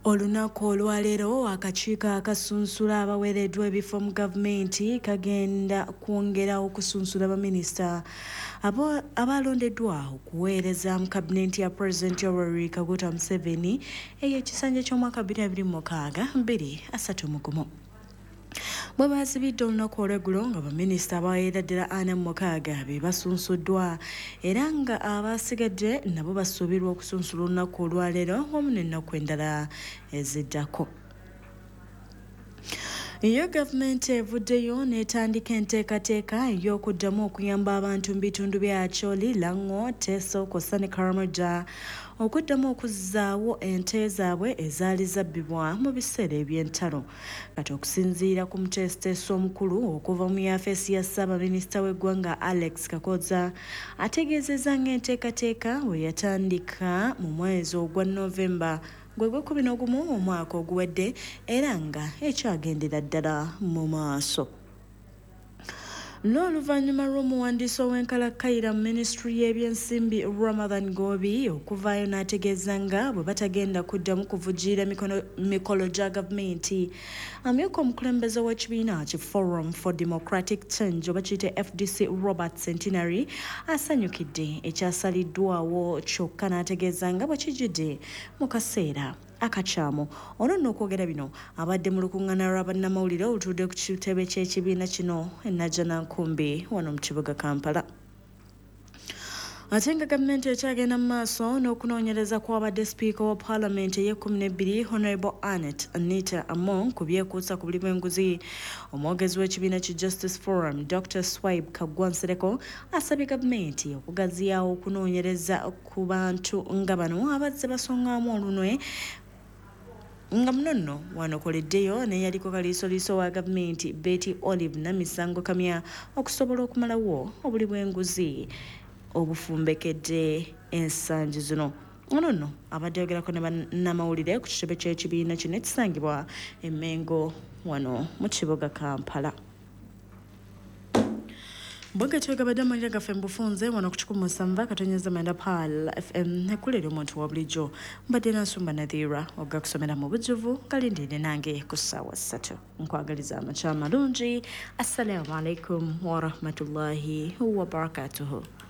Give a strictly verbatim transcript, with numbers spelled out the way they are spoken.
Olunaku olwaleero akakiiko akasunsula abaweereddwa ebifo mu gavumenti kagenda kwongera okusunsula baminisita abalondeddwa okuweereza mu kabinenti ya Pulezidenti Yoweri Kaguta Museveni ey'ekisanja ky'omwaka bbiri abiri mu mukaaga bbiri asatu mu gumu. Bwe baasibidde olunaku olw'eggulo nga baminisita abaweera ddala ana mu mukaaga be basunsuddwa era nga abasigadde nabo basuubirwa okusunsula olunaku olwaleero wamu n'ennaku endala eziddako. Iyo gavumenti evuddeyo n'etandika enteekateeka ey'okuddamu okuyamba abantu mu bitundu bya Acholi, Lango, Teso kw'ossa ne Karamoja okuddamu okuzzaawo ente zaabwe ezaali zabbibwa mu biseera eby'entalo. Kati okusinziira ku muteesiteesi omukulu okuva mu yafeesi ya Ssaabaminisita w'eggwanga Alex Kakooza ategeezezza ng'enteekateeka bwe yatandika mu mwezi ogwa Novemba gwe gw'ekkumi n'ogumu mu mwaka oguwedde era nga ekyagendera ddala mu maaso. N'oluvannyuma lw'omuwandiisi ow'enkalakkalira mu minisitule y'ebyensimbi Ramadhan Gobi okuvaayo n'ategeeza nga bwe batagenda kuddamu kuvujjirira mikolo gya gavumenti, amyuka omukulembeze w'ekibiina ki Forum for Democratic Change oba kiyite F D C Robert Centenary asanyukidde ekyasaliddwawo kyokka n'ategeeza nga bwe kijjidde mu kaseera akakyamu. Ono nno okwogera bino abadde mu lukuŋŋaana lwa bannamawulire olutudde ku kitebe ky'ekibiina kino e Najjanankumbi wano mu kibuga Kampala. Ate nga gavumenti ekyagenda mu maaso n'okunoonyereza kw'abadde sipiika wa paalamenti ey'ekkumi n'ebbiri Honorable Annette Anita Among ku byekuusa ku buli bw'enguzi, omwogezi w'ekibiina ki Justice Forum Doctor Swaib Kaggwa Nsereko asabye gavumenti okugaziyaawo okunoonyereza ku bantu nga bano abazze basongaamu olunwe nga muno nno wanokoleddeyo neyaliko kaliisoliiso wa gavumenti Betty Olive Namisango Kamya okusobola okumalawo obuli bw'enguzi obufumbekedde ensangi zino. Ono nno abadde yogerako ne bannamawulire ku kitebe ky'ekibiina kino ekisangibwa e Mengo wano mu kibuga Kampala. Bwegatyo gabadde amalira gaffe mu bufunze wano ku kikumi musanvu katonyeza mwenda Pal F M ekkulira omuntu wa bulijjo mbadde Nansumba Nadhira ogga kusomera mu bujjuvu kalindidde nange ku ssaawa ssatu. Nkwagaliza amakya amalungi. Assalamu alaikum wa rahmatullahi wa barakatuhu.